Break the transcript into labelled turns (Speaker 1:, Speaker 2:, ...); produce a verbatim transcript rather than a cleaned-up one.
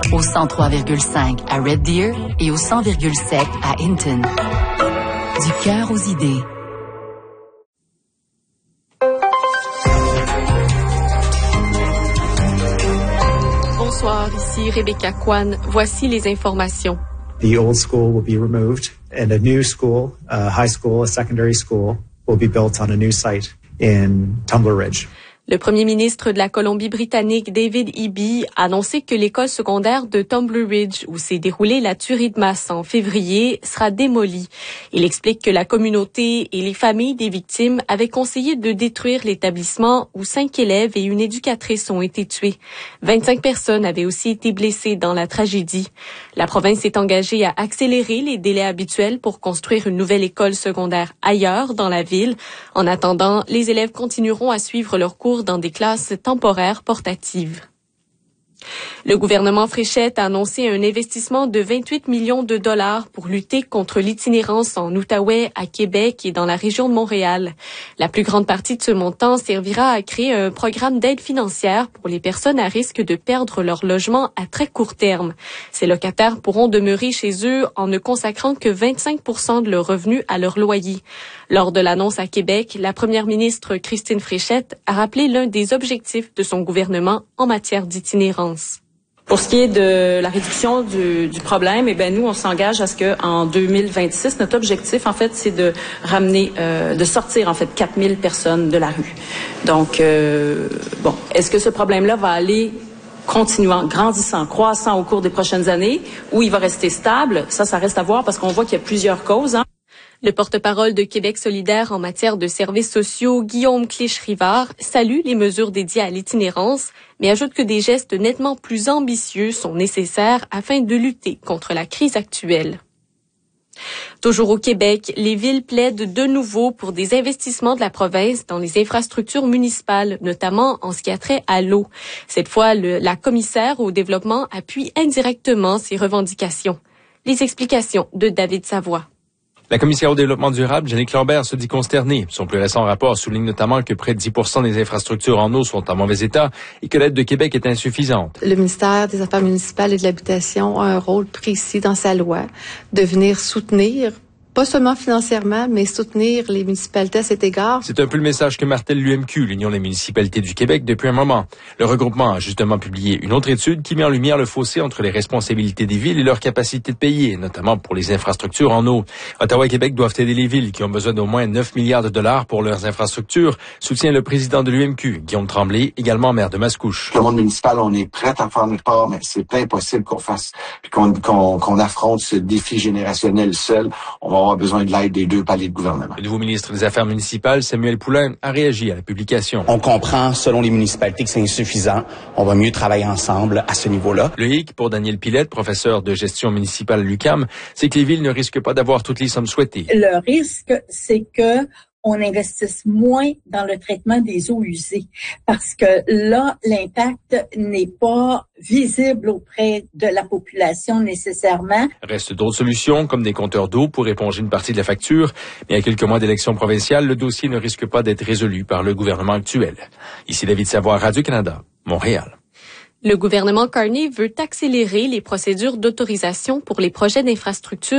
Speaker 1: au cent trois virgule cinq à Red Deer et au cent virgule sept à Hinton. Du cœur aux idées.
Speaker 2: Bonsoir, ici Rebecca Kwan. Voici les informations.
Speaker 3: The old school will be removed and a new school, a high school, a secondary school, will be built on a new site in Tumbler Ridge.
Speaker 2: Le premier ministre de la Colombie-Britannique, David Eby, a annoncé que l'école secondaire de Tumbler Ridge, où s'est déroulée la tuerie de masse en février, sera démolie. Il explique que la communauté et les familles des victimes avaient conseillé de détruire l'établissement où cinq élèves et une éducatrice ont été tués. vingt-cinq personnes avaient aussi été blessées dans la tragédie. La province est engagée à accélérer les délais habituels pour construire une nouvelle école secondaire ailleurs dans la ville. En attendant, les élèves continueront à suivre leurs cours dans des classes temporaires portatives. Le gouvernement Fréchette a annoncé un investissement de vingt-huit millions de dollars pour lutter contre l'itinérance en Outaouais, à Québec et dans la région de Montréal. La plus grande partie de ce montant servira à créer un programme d'aide financière pour les personnes à risque de perdre leur logement à très court terme. Ces locataires pourront demeurer chez eux en ne consacrant que vingt-cinq pour cent de leurs revenus à leur loyer. Lors de l'annonce à Québec, la première ministre Christine Fréchette a rappelé l'un des objectifs de son gouvernement en matière d'itinérance.
Speaker 4: Pour ce qui est de la réduction du, du problème, eh ben nous, on s'engage à ce que en deux mille vingt-six, notre objectif, en fait, c'est de ramener, euh, de sortir, en fait, quatre mille personnes de la rue. Donc, euh, bon, est-ce que ce problème-là va aller continuant, grandissant, croissant au cours des prochaines années, ou il va rester stable? Ça, ça reste à voir parce qu'on voit qu'il y a plusieurs causes, hein.
Speaker 2: Le porte-parole de Québec solidaire en matière de services sociaux, Guillaume Clich-Rivard, salue les mesures dédiées à l'itinérance, mais ajoute que des gestes nettement plus ambitieux sont nécessaires afin de lutter contre la crise actuelle. Toujours au Québec, les villes plaident de nouveau pour des investissements de la province dans les infrastructures municipales, notamment en ce qui a trait à l'eau. Cette fois, le, la commissaire au développement appuie indirectement ces revendications. Les explications de David Savoie.
Speaker 5: La commissaire au développement durable, Jannick Lambert, se dit consternée. Son plus récent rapport souligne notamment que près de dix pour cent des infrastructures en eau sont en mauvais état et que l'aide de Québec est insuffisante.
Speaker 6: Le ministère des Affaires municipales et de l'Habitation a un rôle précis dans sa loi de venir soutenir, pas seulement financièrement, mais soutenir les municipalités à cet égard.
Speaker 5: C'est un peu le message que martèle l'U M Q, l'Union des municipalités du Québec, depuis un moment. Le regroupement a justement publié une autre étude qui met en lumière le fossé entre les responsabilités des villes et leur capacité de payer, notamment pour les infrastructures en eau. Ottawa et Québec doivent aider les villes qui ont besoin d'au moins neuf milliards de dollars pour leurs infrastructures, soutient le président de l'U M Q, Guillaume Tremblay, également maire de Mascouche.
Speaker 7: Le monde municipal, on est prêt à faire notre part, mais c'est pas impossible qu'on fasse, puis qu'on, qu'on, qu'on affronte ce défi générationnel seul. On va avoir besoin de l'aide des deux paliers de gouvernement.
Speaker 5: Le nouveau ministre des Affaires municipales, Samuel Poulin, a réagi à la publication.
Speaker 8: On comprend, selon les municipalités, que c'est insuffisant. On va mieux travailler ensemble à ce niveau-là.
Speaker 5: Le hic, pour Daniel Pilette, professeur de gestion municipale à l'U Q A M, c'est que les villes ne risquent pas d'avoir toutes les sommes souhaitées.
Speaker 9: Le risque, c'est que on investisse moins dans le traitement des eaux usées parce que là, l'impact n'est pas visible auprès de la population nécessairement.
Speaker 5: Reste d'autres solutions, comme des compteurs d'eau pour éponger une partie de la facture. Mais à quelques mois d'élections provinciales, le dossier ne risque pas d'être résolu par le gouvernement actuel. Ici David Savoie, Radio-Canada, Montréal.
Speaker 2: Le gouvernement Carney veut accélérer les procédures d'autorisation pour les projets d'infrastructure